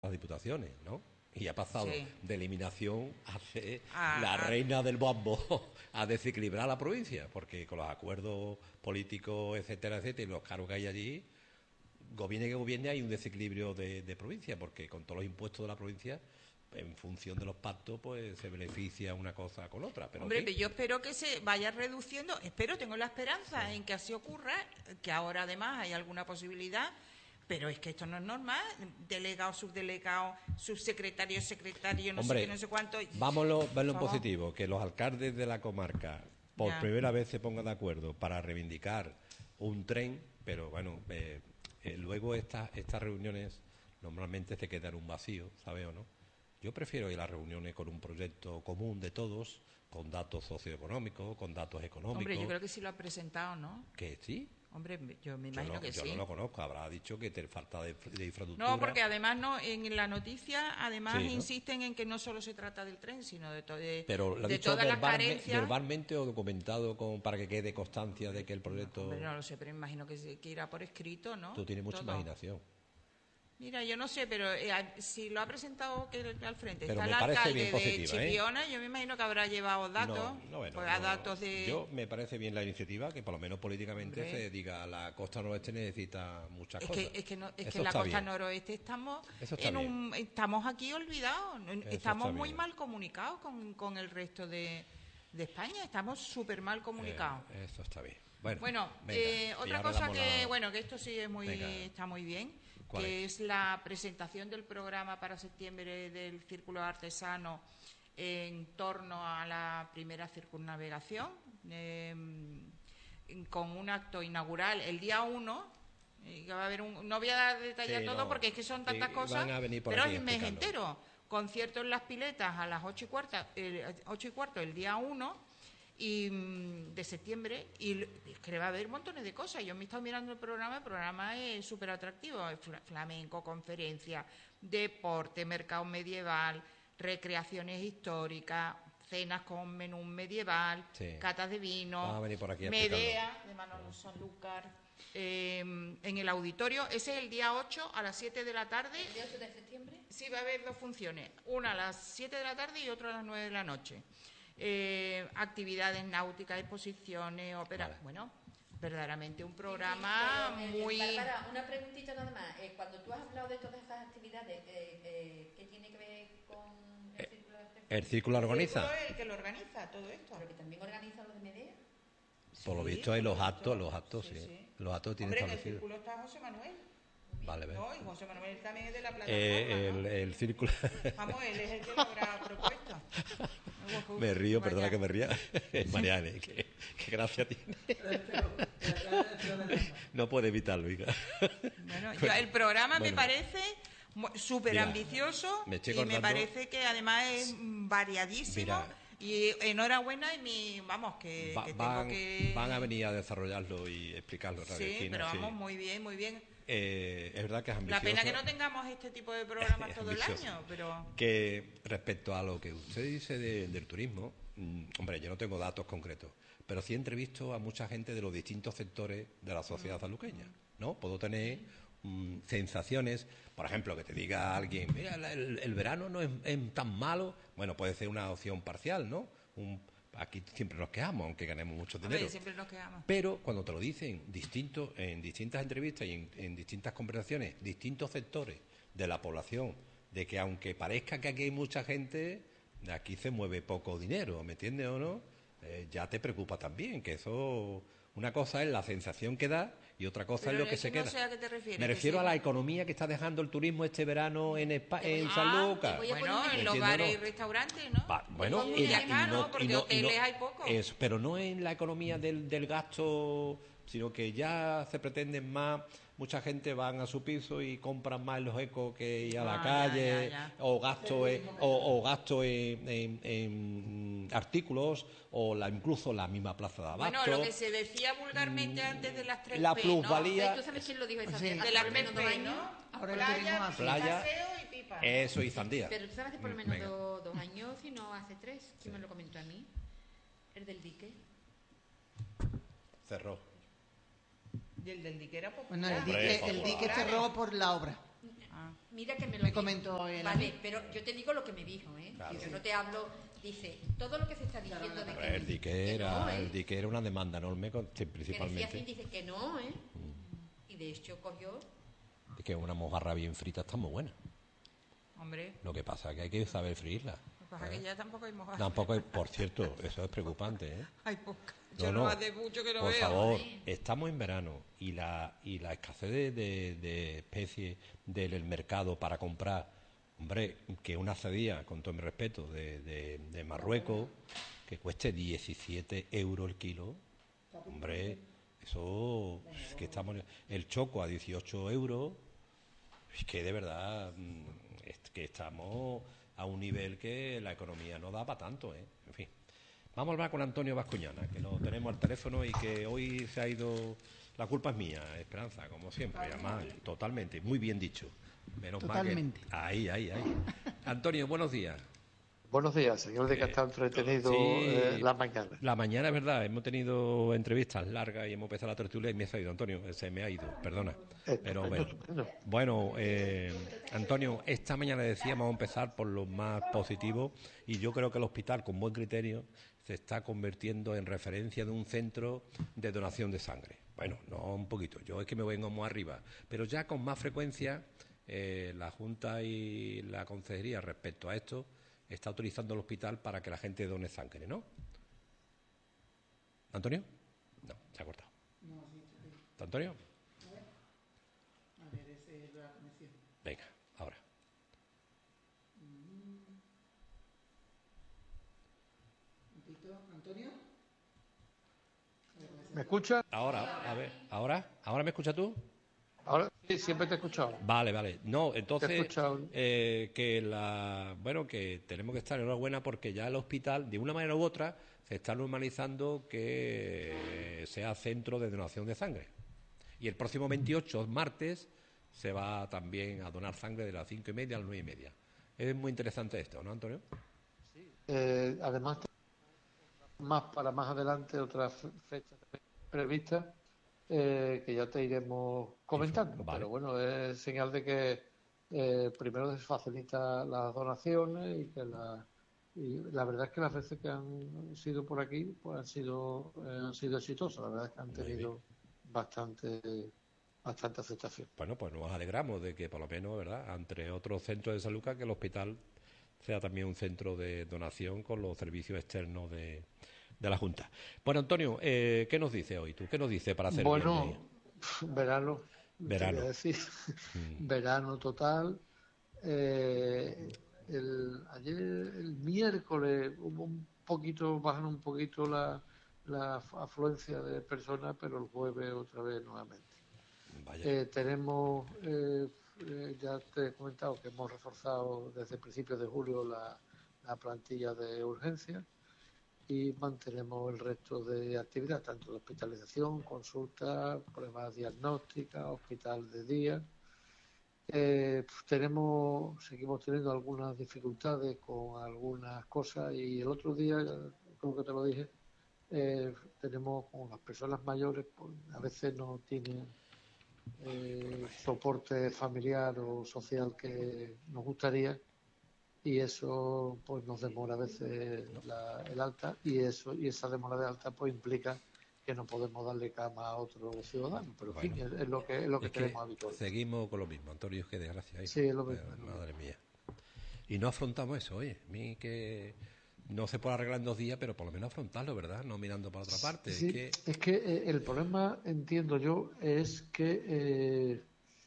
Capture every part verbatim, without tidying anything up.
las diputaciones, ¿no? Y ha pasado Sí. de eliminación a ser Ah, la ah. reina del bombo a desequilibrar la provincia, porque con los acuerdos políticos, etcétera, etcétera, y los cargos que hay allí, gobierne que gobierne, hay un desequilibrio de, de provincia, porque con todos los impuestos de la provincia, en función de los pactos, pues se beneficia una cosa con otra. Pero Hombre, en fin, pero yo espero que se vaya reduciendo, espero, tengo la esperanza en que así ocurra, que ahora además hay alguna posibilidad, pero es que esto no es normal, delegado, subdelegado, subsecretario, secretario, no hombre, sé qué, no sé cuánto. vámonos, verlo en Por favor. positivo, que los alcaldes de la comarca por Ya. primera vez se pongan de acuerdo para reivindicar un tren, pero bueno, eh, eh, luego estas estas reuniones normalmente se quedan en un vacío, ¿sabe o no? Yo prefiero ir a las reuniones con un proyecto común de todos, con datos socioeconómicos, con datos económicos. Hombre, yo creo que sí lo ha presentado, ¿no? Que sí. Hombre, yo me Yo imagino no, que yo sí. no lo conozco, habrá dicho que te falta de, de infraestructura. No, porque además no en la noticia además Sí, ¿no? insisten en que no solo se trata del tren, sino de, to de, Pero lo ha de dicho todas las verbalme- carencias. verbalmente o documentado con, para que quede constancia de que el proyecto... Hombre, no lo sé, pero me imagino que, se- que irá por escrito, ¿no? Tú tienes mucha Todo. imaginación. Mira, yo no sé, pero eh, a- si lo ha presentado que el- al frente Pero está me el parece alcalde bien de positiva, ¿eh? Chipiona, yo me imagino que habrá llevado datos, No, no, bueno, pues a no. datos de... Yo me parece bien la iniciativa, que por lo menos políticamente Hombre. se diga la costa noroeste necesita muchas Es cosas. que, es que, no, es Eso que en la está costa bien. noroeste estamos Eso está en bien. un, estamos aquí olvidados, Eso estamos está muy bien. mal comunicados con, con el resto de, de España, estamos súper mal comunicados. Eh, eso está bien. Bueno, Bueno, venga, eh, y otra ahora cosa damos que, la- bueno, que esto sí es muy, Venga. está muy bien, ¿Cuál que es? es la presentación del programa para septiembre del Círculo Artesano en torno a la primera circunnavegación, eh, con un acto inaugural el día uno. Y que va a haber un, no voy a detallar Sí, todo no. porque es que son Sí, tantas van cosas, a venir por pero aquí a el mes explicarlo. entero. Concierto en Las Piletas a las ocho y cuarto, el, ocho y cuarto el día uno y, mm, de septiembre, y l- es que va a haber montones de cosas. Yo me he estado mirando el programa, el programa es súper atractivo, es fla- flamenco, conferencia, deporte, mercado medieval, recreaciones históricas, cenas con menú medieval, Sí. catas de vino, Van a venir por aquí a Medea, de Manolo Sanlúcar, eh, en el auditorio. Ese es el día ocho a las siete de la tarde. ¿El día ocho de septiembre? Sí, va a haber dos funciones, una a las siete de la tarde y otra a las nueve de la noche. Eh, actividades náuticas, exposiciones, ópera. Vale. Bueno, verdaderamente un programa Pero, eh, muy... Bárbara, una preguntita nada más. Eh, cuando tú has hablado de todas esas actividades, eh, eh, ¿qué tiene que ver con el Círculo de Artes? El círculo organiza. Círculo es el que lo organiza todo esto. Pero que también organiza lo de Medea. Por lo Sí, visto hay los por lo actos, visto. los actos, sí. Sí, sí. Los actos tienen Hombre, en el establecido. círculo está José Manuel. Vale, ve. No, y José Manuel también es de la plataforma. Eh, el, ¿no? el círculo... Vamos, él es el que lo habrá propuesto. Me río, Vaya. perdona que me ría. Mariane, qué, qué gracia tiene. No puede evitarlo, hija. Bueno, yo- el programa me Bueno. parece mu- súper Mira, ambicioso me estoy y me acordando- parece que además es mm, variadísimo. Mira. Y enhorabuena y mi, vamos, que, Va- que tengo van, que... van a venir a desarrollarlo y explicarlo. Radio Sí, Esquina, pero sí. vamos, muy bien, muy bien. Eh, es verdad que es La ambicioso. pena que no tengamos este tipo de programas Es todo el ambicioso. año, pero... Que respecto a lo que usted dice de- del turismo, mm, hombre, yo no tengo datos concretos, pero sí he entrevisto a mucha gente de los distintos sectores de la sociedad sanluqueña, ¿no? Puedo tener mm, sensaciones, por ejemplo, que te diga alguien, mira, la- el, el verano no es, es tan malo, bueno, puede ser una opción parcial, ¿no? Un- aquí siempre nos quejamos, aunque ganemos mucho Hombre, dinero. siempre nos quedamos. Pero cuando te lo dicen distintos, en distintas entrevistas y en, en distintas conversaciones, distintos sectores de la población, de que aunque parezca que aquí hay mucha gente, de aquí se mueve poco dinero, ¿me entiendes o no? Eh, ya te preocupa también, que eso... Una cosa es la sensación que da y otra cosa Pero es lo es que que se no queda. sé a qué te refieres, Me que refiero sí. a la economía que está dejando el turismo este verano en, Espa- Te voy en a- Sanlúcar. te voy a Bueno, poner- en los ¿Entiendes o bares no? y restaurantes, ¿no? Va, bueno, Y y, ya y está, no, ¿no? y Porque no- y hoteles no- hay poco. eso, pero no en la economía del, del gasto, sino que ya se pretenden más, mucha gente van a su piso y compran más en los ecos que ir a la Ah, calle, ya, ya, ya. o gasto en, o, o gasto en, en- en artículos, o la, incluso la misma plaza de abasto. Bueno, lo que se decía vulgarmente antes de las tres la P, plusvalía- ¿no? ¿Tú sabes quién lo dijo esa Sí. vez? De Hace las por lo tres menos dos P, años. ¿no? Ahora el Playa, turismo hace. Playa. paseo y pipa. Eso y sandía. Pero tú sabes que por lo Mm, menos venga. do- dos años, si no hace tres, ¿quién me lo comentó a mí? El del dique. Cerró. Y el del dique era popular. Bueno, el Hombre, dique, por el favor. dique cerró por la obra. Ah, Ah. Mira que me lo Me dijo. comentó él. Vale, pero yo te digo lo que me dijo, ¿eh? Claro. Yo no te hablo, dice, todo lo que se está diciendo de que, El dique que era, no, ¿eh? el dique era una demanda enorme, con- sí, Que decía principalmente. así, dice que no, ¿eh? Y de hecho cogió... Es que una mojarra bien frita está muy buena. Hombre, Lo que pasa es que hay que saber freírla. lo que pasa es ¿eh? que ya tampoco hay mojarra. Tampoco, hay- por cierto, eso es preocupante, ¿eh? Hay poca. No, Yo no, no. hace mucho que no Por veo. favor, estamos en verano y la y la escasez de, de, de especies del mercado para comprar, hombre, que una cedilla, con todo mi respeto, de, de, de Marruecos, que cueste diecisiete euros el kilo, hombre, eso es que estamos... El choco a dieciocho euros, es que de verdad mm, es que estamos a un nivel que la economía no da para tanto, ¿eh? En fin. Vamos a hablar con Antonio Bascuñana, que lo tenemos al teléfono y que hoy se ha ido... La culpa es mía, Esperanza, como siempre, además, totalmente, muy bien dicho. Menos Totalmente. mal que... Ahí, ahí, ahí. Antonio, buenos días. Buenos días, señor de que está entretenido sí. eh, la mañana. La mañana es verdad, hemos tenido entrevistas largas y hemos empezado la tertulia y me ha ido, Antonio, se me ha ido, perdona. Pero bueno, Estupendo. bueno eh, Antonio, esta mañana decíamos vamos a empezar por lo más positivo y yo creo que el hospital, con buen criterio, se está convirtiendo en referencia de un centro de donación de sangre. Bueno, no un poquito, yo es que me vengo muy arriba, pero ya con más frecuencia eh, la Junta y la Consejería respecto a esto está utilizando el hospital para que la gente done sangre, ¿no? ¿Antonio? No, se ha cortado. ¿Antonio? A ver, ese es la conexión. Venga, ahora. ¿Antonio? ¿Me escucha? Ahora, a ver, ¿ahora? ¿Ahora me escuchas tú? Ahora sí, siempre te he escuchado. Vale, vale. No, Te he entonces, escuchado. eh, que la, bueno, que tenemos que estar enhorabuena porque ya el hospital, de una manera u otra, se está normalizando que sea centro de donación de sangre. Y el próximo veintiocho, martes, se va también a donar sangre de las cinco y media a las nueve y media. Es muy interesante esto, ¿no, Antonio? Eh, además, más para más adelante otras fe- fechas previstas eh, que ya te iremos comentando. Vale. Pero bueno, es señal de que eh, primero se facilita las donaciones y que la y la verdad es que las veces que han sido por aquí pues han sido eh, han sido exitosas. La verdad es que han Muy tenido bastante bastante aceptación. Bueno, pues nos alegramos de que por lo menos, ¿verdad?, entre otros centros de salud, que el hospital sea también un centro de donación con los servicios externos de, de la Junta. Bueno, Antonio, eh, ¿qué nos dice hoy tú? ¿Qué nos dice para hacer Bueno, viernes? verano, Verano. quería decir, Mm. verano total. Eh, el, ayer, el miércoles, hubo un poquito, bajaron un poquito la, la afluencia de personas, pero el jueves otra vez nuevamente. Vaya. Eh, tenemos, eh, eh, ya te he comentado que hemos reforzado desde principios de julio la, la plantilla de urgencia y mantenemos el resto de actividad, tanto de hospitalización, consulta, pruebas diagnósticas, hospital de día. Eh, pues tenemos, seguimos teniendo algunas dificultades con algunas cosas y el otro día, creo que te lo dije, eh, tenemos con las personas mayores, pues, a veces no tienen eh, soporte familiar o social que nos gustaría y eso pues nos demora a veces la, el alta y eso y esa demora de alta pues implica que no podemos darle cama a otro ciudadano, pero en Bueno. fin, es, es lo que es lo que Es que tenemos habitual. seguimos con lo mismo, Antonio, qué desgracia. hijo. Sí, es lo mismo. Eh, Madre mía. Y no afrontamos eso, oye, a mí que no se puede arreglar en dos días, pero por lo menos afrontarlo, ¿verdad? No mirando para otra parte. Sí, Es que, es que eh, el problema, entiendo yo, es que eh,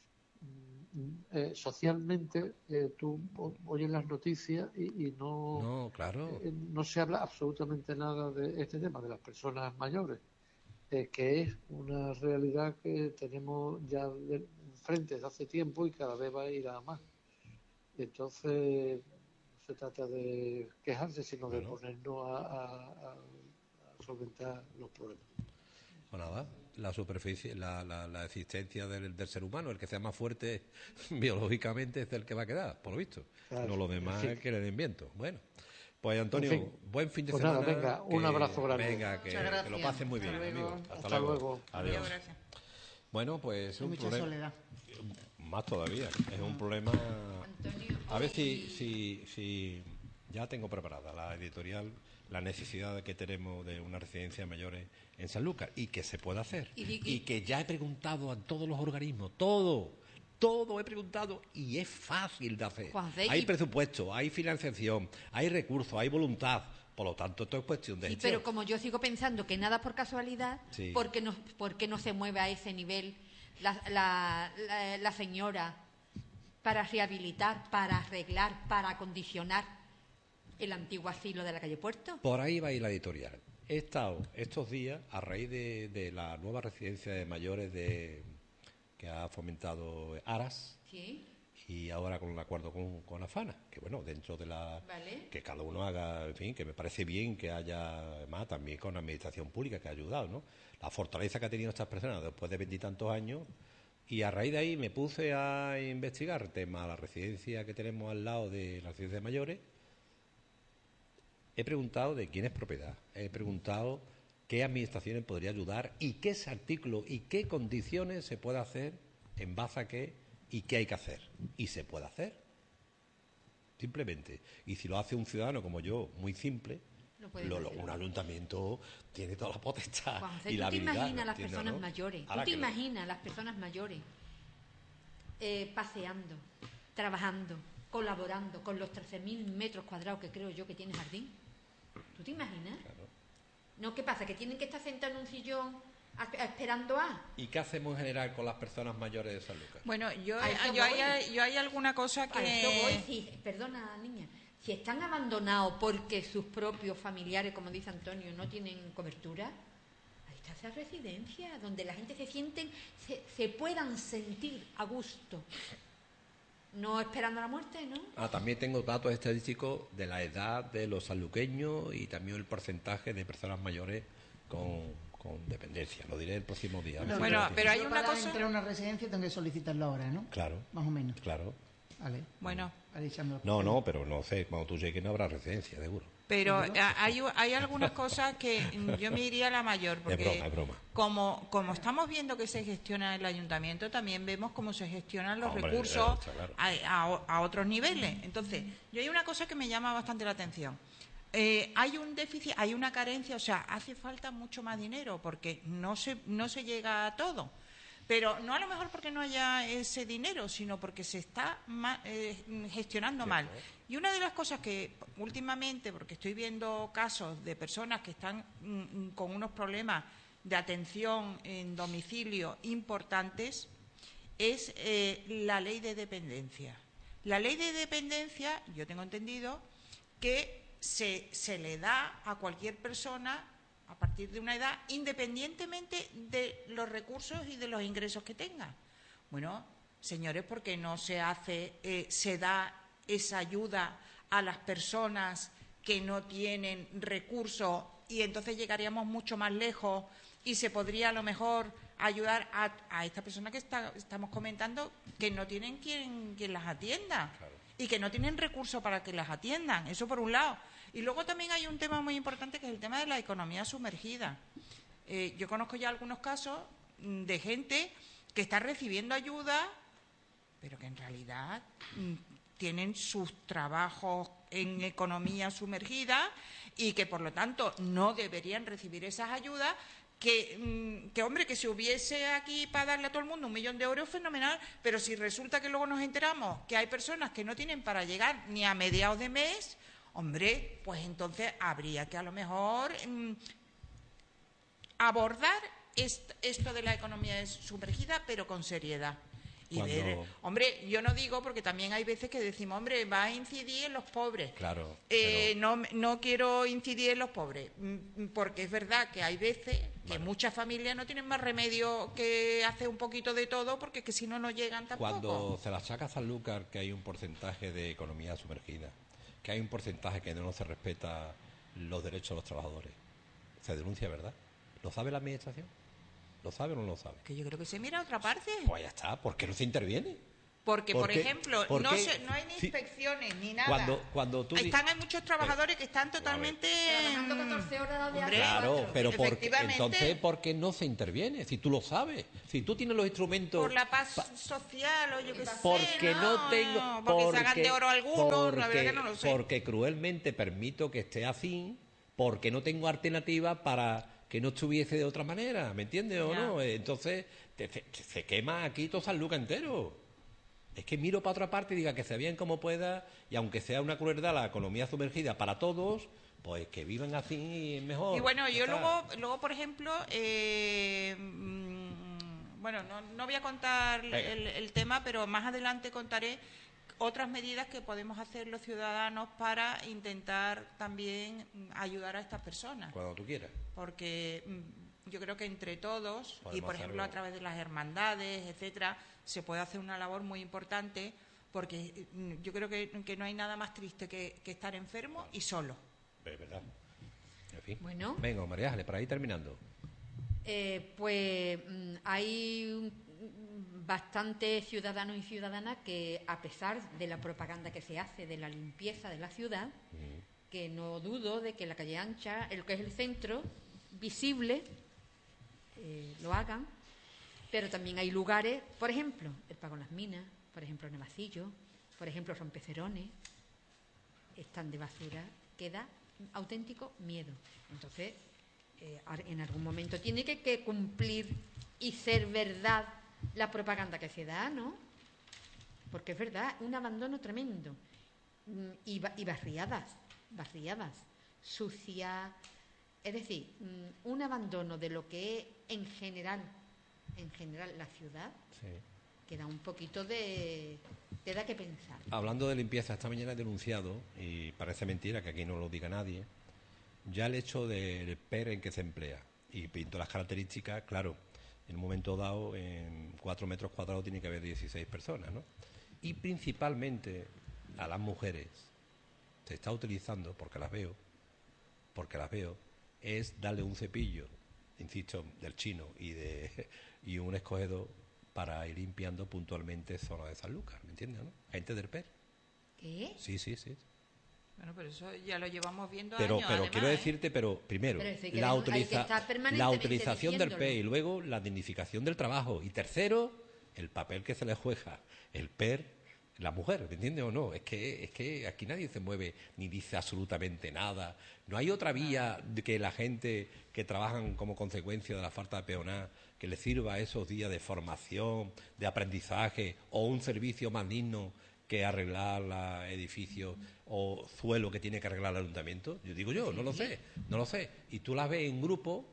mm, eh, socialmente eh, tú o- oyes las noticias y, y no, no, claro. eh, no se habla absolutamente nada de este tema, de las personas mayores, eh, que es una realidad que tenemos ya de- enfrente desde hace tiempo y cada vez va a ir a más. Y entonces no se trata de quejarse, sino de Bueno. ponernos a, a- a- a solventar los problemas. O nada, la superficie, la, la, la existencia del, del ser humano, el que sea más fuerte biológicamente es el que va a quedar, por lo visto. Claro, No lo demás en fin. que le den viento. Bueno, pues Antonio, En fin. buen fin de Pues semana. nada, venga, un que- abrazo grande. Venga, que, Muchas que gracias. lo pasen muy bien, Hasta luego. amigo. Hasta, Hasta luego. Adiós. Adiós, gracias. Bueno, pues Hay un mucha problema. soledad. más todavía. Es un problema... Antonio, A ver si, hoy- si, si ya tengo preparada la editorial, la necesidad que tenemos de una residencia de mayores en Sanlúcar y que se puede hacer. Y di- Y que ya he preguntado a todos los organismos, todo, todo he preguntado y es fácil de hacer. Juan Fe, Hay y- presupuesto, hay financiación, hay recursos, hay voluntad. Por lo tanto, esto es cuestión de Sí, gestión. pero como yo sigo pensando que nada por casualidad, Sí. ¿por qué no, por qué no se mueve a ese nivel la, la, la- la señora para rehabilitar, para arreglar, para acondicionar el antiguo asilo de la calle Puerto? Por ahí va a ir la editorial. He estado estos días, a raíz de, de la nueva residencia de mayores de, que ha fomentado Aras, Sí, y ahora con el acuerdo con, con Afana, que bueno, dentro de la... vale. que cada uno haga, en fin, que me parece bien que haya, además, también con la administración pública que ha ayudado, ¿no? La fortaleza que ha tenido estas personas después de veintitantos años, y a raíz de ahí me puse a investigar el tema de la residencia que tenemos al lado de la residencia de mayores. He preguntado de quién es propiedad, he preguntado qué administraciones podría ayudar y qué artículo y qué condiciones se puede hacer en base a qué y qué hay que hacer. Y se puede hacer, simplemente. Y si lo hace un ciudadano como yo, muy simple, Lo puedes lo- lo- hacer. un ayuntamiento tiene toda la potestad Juanfe, y ¿tú la te habilidad. imaginas las ¿entiendes, personas no? mayores? ¿Tú Ahora te que lo- imaginas las personas mayores eh, paseando, trabajando, colaborando con los trece mil metros cuadrados que creo yo que tiene jardín? ¿Tú te imaginas? Claro. ¿No? ¿Qué pasa? ¿Que tienen que estar sentados en un sillón a- a- esperando a...? ¿Y qué hacemos en general con las personas mayores de San Lucas? Bueno, yo, A eso yo, hay, voy. yo hay alguna cosa que... A eso voy, si, perdona, niña, si están abandonados porque sus propios familiares, como dice Antonio, no tienen cobertura, ahí está esa residencia, donde la gente se sienten, se, se puedan sentir a gusto, no esperando la muerte, ¿no? Ah, también tengo datos estadísticos de la edad de los sanluqueños y también el porcentaje de personas mayores con, con dependencia. Lo diré el próximo día. a ver si Bueno, lo pero hay Yo una para cosa- entrar a una residencia tengo que solicitarlo ahora, ¿no? Claro, Más o menos. claro. Vale. Bueno, Vale, echándolo. No, no, pero no sé, cuando tú llegues no habrá residencia, seguro. pero eh, hay, hay algunas cosas que mm, yo me iría a la mayor, porque Es broma, es broma. Como, como estamos viendo que se gestiona el ayuntamiento, también vemos cómo se gestionan los Hombre, recursos está claro. a, a- a otros niveles. Entonces, yo hay una cosa que me llama bastante la atención. Eh, hay un déficit, hay una carencia, o sea, hace falta mucho más dinero porque no se, no se llega a todo. Pero no a lo mejor porque no haya ese dinero, sino porque se está ma- eh, gestionando mal. Y una de las cosas que últimamente, porque estoy viendo casos de personas que están mm, con unos problemas de atención en domicilio importantes, es eh, la ley de dependencia. La ley de dependencia, yo tengo entendido, que se, se le da a cualquier persona a partir de una edad, independientemente de los recursos y de los ingresos que tenga. Bueno, señores, ¿por qué no se hace, eh, se da esa ayuda a las personas que no tienen recursos y entonces llegaríamos mucho más lejos y se podría a lo mejor ayudar a, a esta persona que está, estamos comentando que no tienen quien, quien las atienda y que no tienen recursos para que las atiendan? Eso por un lado. Y luego también hay un tema muy importante que es el tema de la economía sumergida. Eh, yo conozco ya algunos casos mm, de gente que está recibiendo ayuda, pero que en realidad mm, tienen sus trabajos en economía sumergida y que por lo tanto no deberían recibir esas ayudas. Que, mm, que hombre, que si hubiese aquí para darle a todo el mundo un millón de euros, fenomenal, pero si resulta que luego nos enteramos que hay personas que no tienen para llegar ni a mediados de mes, hombre, pues entonces habría que a lo mejor mm, abordar est- esto de la economía sumergida, pero con seriedad. Y Cuando- ver, hombre, yo no digo, porque también hay veces que decimos, hombre, va a incidir en los pobres. Claro. Eh, pero- no, no quiero incidir en los pobres, mm, porque es verdad que hay veces que Vale. muchas familias no tienen más remedio que hacer un poquito de todo, porque es que si no, no llegan tampoco. Cuando se la saca a Sanlúcar que hay un porcentaje de economía sumergida, que hay un porcentaje que no se respeta los derechos de los trabajadores, se denuncia, ¿verdad? ¿Lo sabe la administración? ¿Lo sabe o no lo sabe? Que yo creo que se mira a otra parte. Pues ya está, ¿por qué no se interviene? Porque, ¿Por por qué? ejemplo, ¿Por no, qué? se- no hay ni Sí. inspecciones ni nada. Cuando, cuando tú... di- Están, hay muchos trabajadores que están totalmente... Trabajando catorce horas de Hombre, hasta Claro, cuatro. pero porque, Efectivamente. entonces, ¿por qué no se interviene? Si tú lo sabes, si tú tienes los instrumentos... Por la paz pa- social o yo qué sé. porque no, tengo... Porque, se hagan de oro algunos, la verdad porque- que no lo sé. Porque cruelmente permito que esté así, porque no tengo alternativa para que no estuviese de otra manera, ¿me entiendes o Ya. no? Entonces, te- te- se quema aquí todo San Lucas entero. Es que miro para otra parte y diga que se vean como pueda, y aunque sea una crueldad la economía sumergida para todos, pues que vivan así mejor. Y bueno, Ya yo está. luego, luego por ejemplo, eh, mm, bueno, no, no voy a contar Venga. el, el tema, pero más adelante contaré otras medidas que podemos hacer los ciudadanos para intentar también mm, ayudar a estas personas. Cuando tú quieras. Porque mm, yo creo que entre todos, y Podemos por ejemplo hacerlo. a través de las hermandades, etcétera, se puede hacer una labor muy importante, porque mm, yo creo que, que no hay nada más triste que, que estar enfermo y solo. Es verdad. En fin. Bueno. Venga, María Ángeles, para ir terminando. Eh, pues mm, hay un- bastantes ciudadanos y ciudadanas que, a pesar de la propaganda que se hace de la limpieza de la ciudad, que no dudo de que la calle ancha, el que es el centro visible, eh, lo hagan, pero también hay lugares, por ejemplo, el Pago en las Minas, por ejemplo, Navacillo, por ejemplo, Rompecerones, están de basura, que da auténtico miedo. Entonces, eh, ar- en algún momento tiene que, que cumplir y ser verdad la propaganda que se da, ¿no? Porque es verdad, un abandono tremendo. Mm, Y, ba- y barriadas, barriadas, sucia. Es decir, mm, un abandono de lo que es en general, en general la ciudad, Sí. que da un poquito de... te da que pensar. Hablando de limpieza, esta mañana he denunciado, y parece mentira que aquí no lo diga nadie, ya el hecho del P E R en que se emplea. Y pinto las características, claro, en un momento dado, en cuatro metros cuadrados tiene que haber dieciséis personas, ¿no? Y principalmente a las mujeres se está utilizando, porque las veo, porque las veo, es darle un cepillo, insisto, del chino y de y un escogedor para ir limpiando puntualmente zona de San Lucas, ¿me entiendes, no? Gente del P E R. ¿Qué? Sí, sí, sí. Bueno, pero eso ya lo llevamos viendo Pero, años, pero además, quiero ¿eh? decirte, pero primero, Pero sí que la, hay que utiliza- estar la permanentemente utilización del P E R y diciéndolo. luego la dignificación del trabajo. Y tercero, el papel que se le juega el P E R, la mujer, ¿me entiendes o no? Es que, es que aquí nadie se mueve ni dice absolutamente nada. No hay otra vía de que la gente que trabajan como consecuencia de la falta de peonal, que les sirva esos días de formación, de aprendizaje o un servicio más digno que arreglar los edificios o suelo que tiene que arreglar el ayuntamiento. Yo digo yo, no lo sé, no lo sé. Y tú las ves en grupo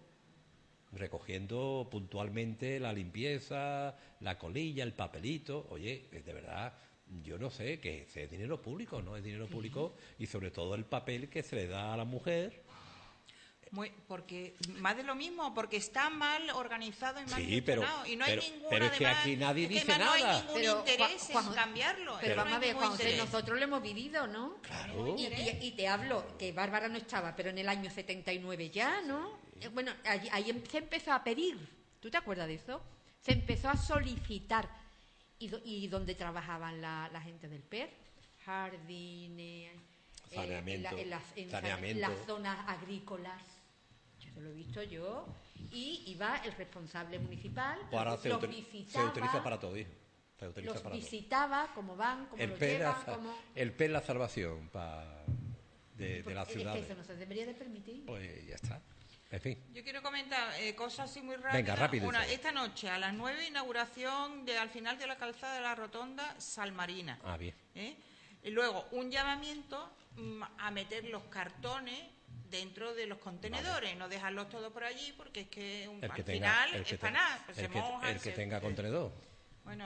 recogiendo puntualmente la limpieza, la colilla, el papelito. Oye, de verdad, yo no sé, que es dinero público, ¿no? Es dinero público y sobre todo el papel que se le da a la mujer. Muy, porque más de lo mismo, porque está mal organizado y mal Sí, pero- gestionado. Y no hay pero- ninguna, pero es que además, aquí nadie es que dice además no nada. hay ningún Pero, interés Juan- en cambiarlo. Pero es que no vamos a hay ver, ningún Juan José, interés. nosotros lo hemos vivido, ¿no? Claro. Y, y- y te hablo, que Bárbara no estaba, pero en el año setenta y nueve ya, ¿no? Eh, Bueno, allí- ahí em- se empezó a pedir, ¿tú te acuerdas de eso? Se empezó a solicitar. ¿Y, do- y dónde trabajaban la, la gente del P E R? Jardines, eh, en, la- en las, en sa- Saneamiento. las zonas agrícolas. Yo eso lo he visto yo. Y iba el responsable municipal, Pues ahora se, los util- se visitaba, utiliza para todo, hijo. Se utiliza los para todo. visitaba, cómo van, cómo El lo P E R llevan, es la- cómo... el P E R es la salvación pa- de, de las Porque es que ciudades. eso no se debería de permitir. Pues ya está. En fin. Yo quiero comentar eh, cosas así muy rápidas. Venga, rápido, Una, Isabel. esta noche a las nueve, inauguración de al final de la calzada de la Rotonda Salmarina. Ah, bien. ¿eh? Y luego un llamamiento mm, a meter los cartones dentro de los contenedores, no dejarlos todos por allí porque es que un- El al que tenga, final el que es para tenga- nada, pues el se que- mojan, el que se- tenga contenedor. Bueno,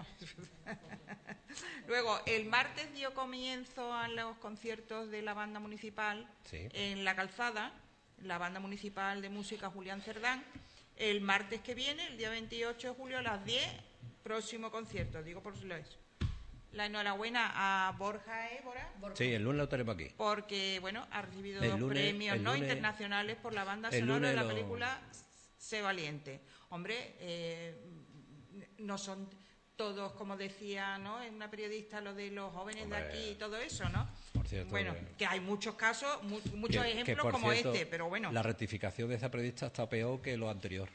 luego el martes dio comienzo a los conciertos de la banda municipal Sí. en la calzada, la banda municipal de música Julián Cerdán. El martes que viene, el día veintiocho de julio a las diez, próximo concierto, digo por si lo es. La enhorabuena a Borja Évora, Sí, el lunes lo tenemos aquí. porque bueno, ha recibido El dos lunes- premios el no lunes- internacionales por la banda el sonora de lunes la lo- película Sé Valiente. Hombre, eh, no son todos, como decía, ¿no? Es una periodista, lo de los jóvenes Hombre, de aquí y todo eso, ¿no? Por cierto, bueno, que- que hay muchos casos, mu- muchos Que- que, ejemplos por como cierto, este, pero bueno. La rectificación de esa periodista está peor que lo anterior.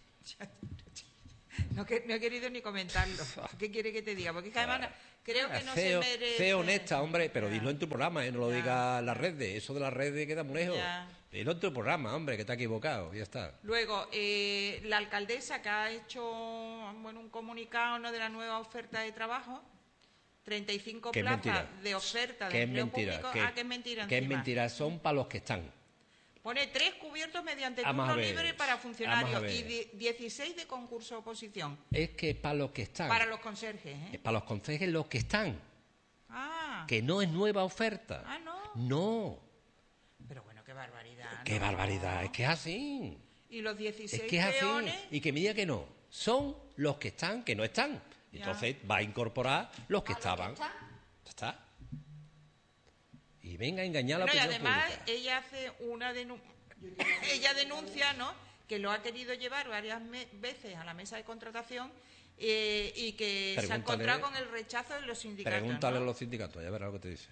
No, que, no he querido ni comentarlo. ¿Qué quiere que te diga? Porque es que además creo que no sé, se merece... sé honesta, hombre, pero Ya. dilo en tu programa, ¿eh? No lo Ya. diga en las redes. Eso de las redes queda muy lejos. Ya. Dilo en tu programa, hombre, que te has equivocado. Ya está. Luego, eh, la alcaldesa que ha hecho bueno, un comunicado, ¿no?, de la nueva oferta de trabajo, treinta y cinco Que es plazas mentira. de oferta de Que es empleo mentira. público. Que, Ah, que es mentira que es encima. mentira. Son para los que están. Pone tres cubiertos mediante Vamos turno a ver, libre para vamos a funcionarios ver. y di- dieciséis de concurso oposición Es que para los que están. para los conserjes. ¿eh? Es para los concejes los que están. Ah, Que no es nueva oferta. ah, no. No. Pero bueno, qué barbaridad. Qué ¿no? barbaridad. Es que es así. Y los dieciséis Es que es así. peones. Y que me diga que no. Son los que están, que no están. Ya. Entonces va a incorporar los que A los que estaban. están. Ya está. Y venga a engañar a la Bueno, y opinión además pública. ella hace una denuncia, ella denuncia, ¿no?, que lo ha querido llevar varias me- veces a la mesa de contratación eh, y que se ha Pregúntale- encontrado con el rechazo de los sindicatos. Pregúntale ¿no? a los sindicatos, ya verás lo que te dice.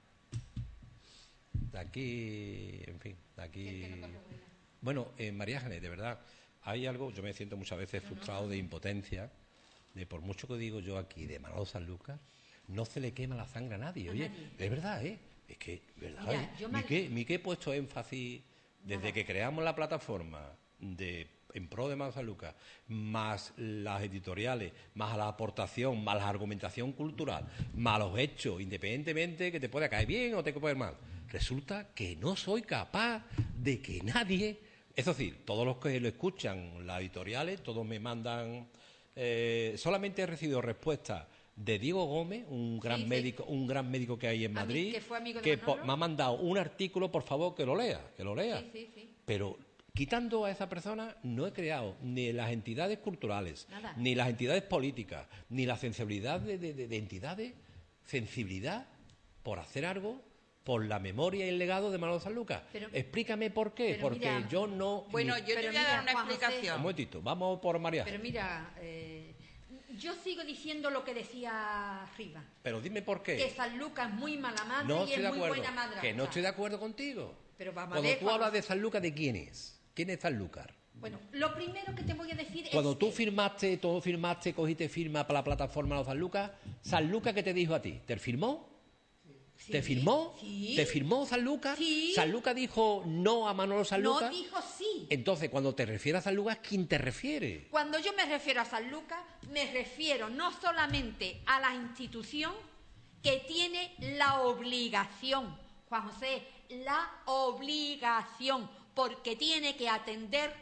De aquí, en fin, de aquí... Bueno, eh, María Ángeles, de verdad, hay algo, yo me siento muchas veces frustrado de impotencia, de por mucho que digo yo aquí de Manolo Sanlúcar, no se le quema la sangre a nadie. A Oye, nadie. es verdad, ¿eh? Es que, ¿verdad? Mira, eh? yo Mi me- que, mi que he puesto énfasis desde Nada. que creamos la plataforma de en pro de Manolo Sanlúcar, más las editoriales, más la aportación, más la argumentación cultural, más los hechos, independientemente que te pueda caer bien o te pueda caer mal. Resulta que no soy capaz de que nadie, es decir, todos los que lo escuchan, las editoriales, todos me mandan, eh, solamente he recibido respuestas de Diego Gómez, un gran Sí, sí. médico, un gran médico que hay en A mí, Madrid, que fue amigo de que Manolo. po- me ha mandado un artículo, por favor, que lo lea, que lo lea. Sí, sí, sí. Pero quitando a esa persona, no he creado ni las entidades culturales, Nada. ni las entidades políticas, ni la sensibilidad de, de- de- de entidades, sensibilidad por hacer algo por la memoria y el legado de Manolo Sanlúcar. Pero- Explícame por qué, pero porque mira, yo no... Bueno, ni- yo te Pero voy a mira, dar una Juan José- Un explicación. momentito, vamos por María. Pero mira, eh, yo sigo diciendo lo que decía Riva, Pero dime por qué. que San Lucas es muy mala madre No y estoy es de muy acuerdo. buena madre. Que no estoy de acuerdo contigo. Pero vamos a Cuando ver, tú Juan hablas José. de Sanlúcar, ¿de quién es? ¿Quién es Sanlúcar? Bueno, lo primero que te voy a decir Cuando es tú que firmaste, tú firmaste, cogiste firma para la plataforma de Sanlúcar, ¿Sanlúcar qué te dijo a ti? ¿Te firmó? sí, ¿Te firmó? Sí. ¿Te firmó Sanlúcar? Sí. ¿Sanlúcar dijo no a Manolo No Sanlúcar? dijo sí. Entonces, cuando te refieres a Sanlúcar, ¿quién te refiere? Cuando yo me refiero a San Lucas, me refiero no solamente a la institución que tiene la obligación, Juan José, la obligación, porque tiene que atender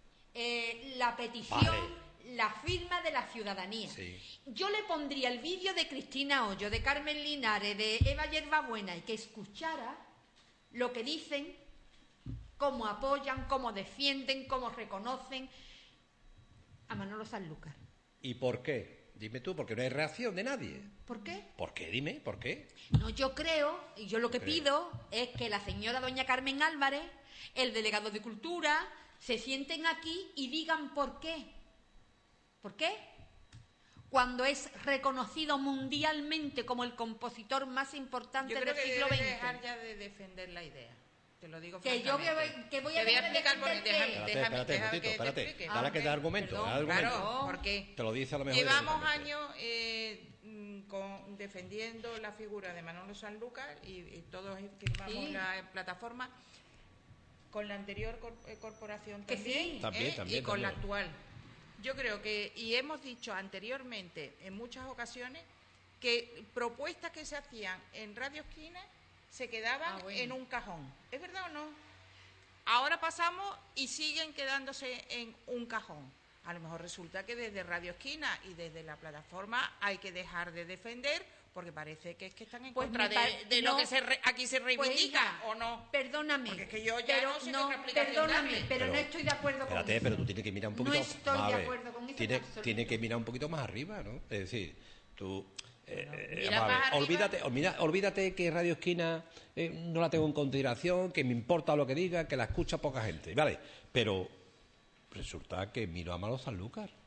eh, la petición, Vale. la firma de la ciudadanía. Sí. Yo le pondría el vídeo de Cristina Hoyo, de Carmen Linares, de Eva Yerbabuena, y que escuchara lo que dicen, cómo apoyan, cómo defienden, cómo reconocen a Manolo Sanlúcar. ¿Y por qué? Dime tú, porque no hay reacción de nadie. ¿Por qué? ¿Por qué? Dime, ¿por qué? No, yo creo, y yo lo que Creo. pido es que la señora doña Carmen Álvarez, el delegado de Cultura, se sienten aquí y digan por qué. ¿Por qué? Cuando es reconocido mundialmente como el compositor más importante Yo creo del que siglo debes veinte. dejar ya de defender la idea. Te lo digo Que yo francamente. que- que voy a Te voy a dejar de explicar porque defender déjame, qué. Espérate, déjame, espérate, un déjame momentito, que te espérate. explique. Dale Ah, que te ok, argumento, perdón. dale argumento. Claro, porque Te lo dice a lo mejor llevamos directamente. años eh, mm, con- defendiendo la figura de Manolo Sanlúcar y, y todos firmamos Sí. la plataforma con la anterior cor- eh, corporación Que también, sí. También, ¿eh? también, y con la también. actual. Yo creo que, y hemos dicho anteriormente en muchas ocasiones, que propuestas que se hacían en Radio Esquina se quedaban Ah, bueno. en un cajón. ¿Es verdad o no? Ahora pasamos y siguen quedándose en un cajón. A lo mejor resulta que desde Radio Esquina y desde la plataforma hay que dejar de defender porque parece que es que están en Pues contra me de, pare- de no. lo que se re- aquí se Pues, reivindica, hija, ¿o no? Perdóname. Porque es que yo ya pero no sé qué otra explicación perdóname, darle. pero, no estoy de acuerdo con Espérate, eso. pero tú tienes que mirar un No poquito estoy más. de a ver, acuerdo con eso en Tiene, absoluto. tiene que mirar un poquito más arriba, ¿no? Es decir, tú. eh, eh, mira vamos a más ver, arriba. olvídate, olvida- olvídate que Radio Esquina eh, no la tengo en consideración, que me importa lo que diga, que la escucha poca gente, ¿vale? Pero resulta que miro a Manolo Sanlúcar.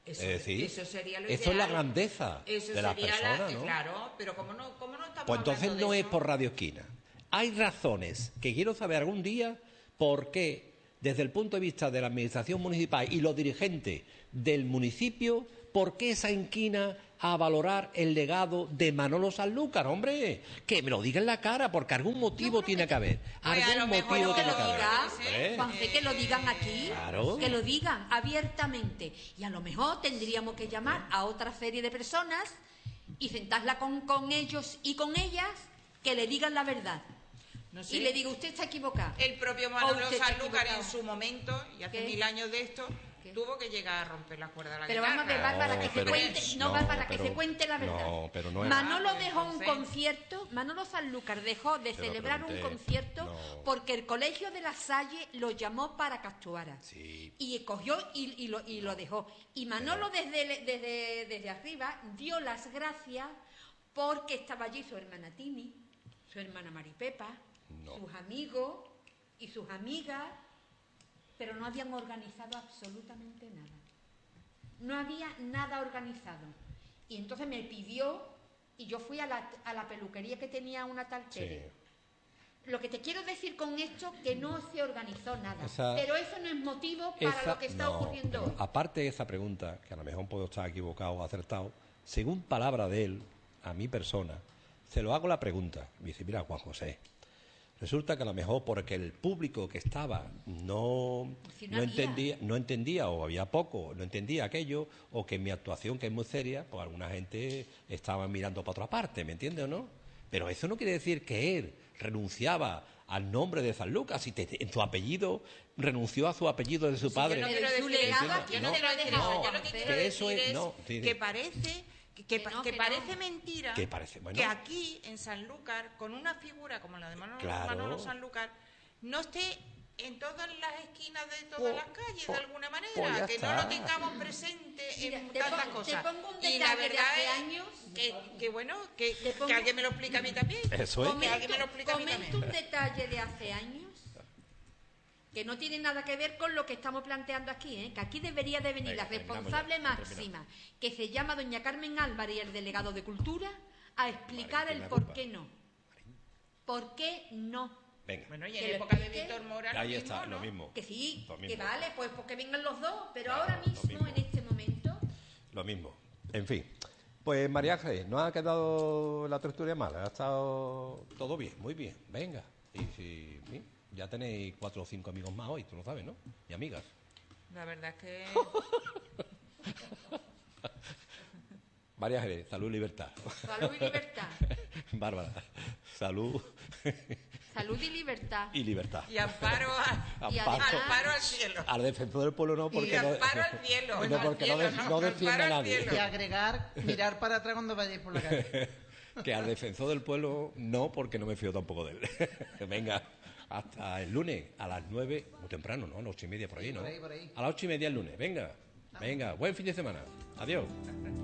Eso, es decir, eso sería lo eso es la ideal. grandeza Eso de las sería la- personas, ¿no? Claro, pero como no, como no estamos Pues entonces hablando de no es eso, por Radio Esquina. Hay razones que quiero saber algún día por qué, desde el punto de vista de la administración municipal y los dirigentes del municipio, por qué esa inquina a valorar el legado de Manolo Sanlúcar, hombre, que me lo diga en la cara, porque algún motivo creo tiene que- que haber. Pues a lo Algún mejor motivo que tiene lo que haber. diga, Hombre. Juanfe, que lo digan aquí, Claro. que lo digan abiertamente. Y a lo mejor tendríamos que llamar a otra serie de personas y sentarla con, con ellos y con ellas que le digan la verdad. no sé, Y le digo, usted está equivocado. el propio O Manolo usted está Sanlúcar en equivocado. su momento, y hace ¿Qué? mil años de esto, ¿Qué? tuvo que llegar a romper las cuerdas de la Pero guitarra. vamos a ver, Bárbara, No, que se pero- cuente, no, no, Bárbara, pero- que se cuente la verdad. no, pero no es- Manolo Ah, dejó un entonces- concierto, Manolo Sanlúcar dejó de Pero celebrar un pregunté, concierto no. porque el colegio de La Salle lo llamó para que actuara. Sí. Y cogió y, y lo, y lo dejó. Y Manolo desde, desde, desde arriba dio las gracias porque estaba allí su hermana Tini, su hermana Maripepa, No. sus amigos y sus amigas, pero no habían organizado absolutamente nada. No había nada organizado. Y entonces me pidió, y yo fui a la, a la peluquería que tenía una tal Sí. Tere. Lo que te quiero decir con esto, que no se organizó nada. Esa- pero eso no es motivo para Esa- lo que está no, ocurriendo pero hoy. aparte de esa pregunta, que a lo mejor puedo estar equivocado o acertado, según palabra de él, a mi persona, se lo hago la pregunta. Me dice, mira, Juan José, resulta que a lo mejor porque el público que estaba no, Si no no había. entendía, no entendía o había poco, no entendía aquello, o que mi actuación, que es muy seria, pues alguna gente estaba mirando para otra parte, ¿me entiendes o no? Pero eso no quiere decir que él renunciaba al nombre de Sanlúcar, si te- en su apellido renunció a su apellido de su padre. Yo no Pero quiero su decir legado eso, aquí yo no no te quiero lo ha decir dejado eso, yo lo que Juanfe. quiero Que eso decir es- es no, sí, que sí. parece que, Que pa- no, que que parece no. mentira Que parece- bueno. que aquí en Sanlúcar, con una figura como la de Manolo, Claro. Manolo Sanlúcar, no esté en todas las esquinas de todas Pues- las calles pues- de alguna manera, pues ya que está. no lo tengamos presente Mira, en te tantas pongo- te cosas. pongo un Y detalle la de verdad hace es años. que, que bueno, que, Te pongo- que alguien me lo explique a mí también. Eso es. Que alguien me lo explique a mí comento también. un detalle de hace años que no tiene nada que ver con lo que estamos planteando aquí, ¿eh? Que aquí debería de venir Venga, la terminamos responsable ya, máxima, que se llama doña Carmen Álvarez y el delegado de Cultura, a explicar Marín, el que me por ocupa. qué no. ¿Por qué no? Venga, Bueno, y Que en le época de explique. Víctor Mora ahí lo está, mismo, lo ¿no? mismo. Que sí, Lo que mismo. vale, pues porque vengan los dos, pero Claro, ahora lo mismo, mismo. en este momento, Lo mismo. En fin. Pues María Ángeles, no ha quedado la tertulia mala, ha estado todo bien, muy bien. Venga. Y si sí, ya tenéis cuatro o cinco amigos más hoy, tú lo sabes, ¿no? Y amigas. La verdad es que María Ángeles, salud y libertad. salud y libertad. Bárbara, salud Salud y libertad. y libertad. y amparo, a- Y Amparo. además- amparo al cielo. Al defensor del pueblo no, Y porque no, amparo al cielo. no, al porque no, cielo, de- no defiende a amparo al nadie. cielo. Y agregar, mirar para atrás cuando vayáis por la calle. Que al defensor del pueblo no, porque no me fío tampoco de él. Venga, hasta el lunes a las nueve, muy temprano, ¿no? A las ocho y media por ahí, ¿no? Por ahí, por ahí. A las ocho y media el lunes, venga. Venga, buen fin de semana. Adiós.